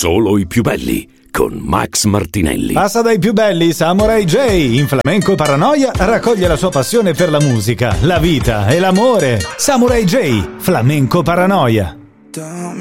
Solo i più belli con Max Martinelli. Passa dai più belli Samurai J. In Flamenco Paranoia raccoglie la sua passione per la musica, la vita e l'amore. Samurai J, Flamenco Paranoia. Don't